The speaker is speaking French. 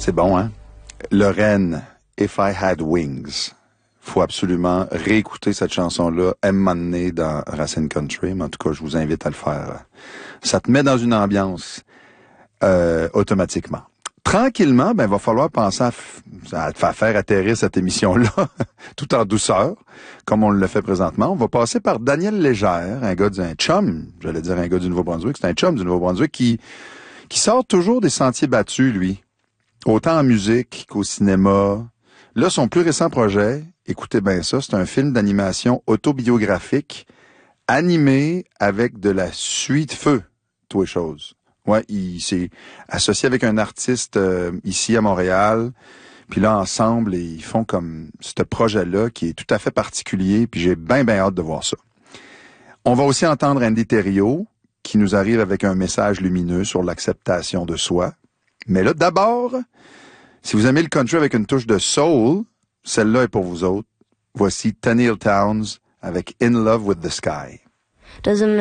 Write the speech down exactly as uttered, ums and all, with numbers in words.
C'est bon, hein? Lorraine, If I Had Wings. Faut absolument réécouter cette chanson-là, un moment donné dans Racine Country, mais en tout cas, je vous invite à le faire. Ça te met dans une ambiance euh, automatiquement. Tranquillement, ben, il va falloir penser à, f- à te faire faire atterrir cette émission-là, tout en douceur, comme on le fait présentement. On va passer par Daniel Légère, un gars d'un chum, j'allais dire un gars du Nouveau-Brunswick, c'est un chum du Nouveau-Brunswick qui, qui sort toujours des sentiers battus, lui. Autant en musique qu'au cinéma. Là, son plus récent projet, écoutez bien ça, c'est un film d'animation autobiographique, animé avec de la suie de feu, tout les choses. Ouais, il s'est associé avec un artiste euh, ici à Montréal, puis là, ensemble, ils font comme ce projet-là qui est tout à fait particulier, puis j'ai bien, bien hâte de voir ça. On va aussi entendre Andy Thériault, qui nous arrive avec un message lumineux sur l'acceptation de soi. Mais là, d'abord, si vous aimez le country avec une touche de soul, celle-là est pour vous autres. Voici Tenille Townes avec In Love with the Sky. Doesn't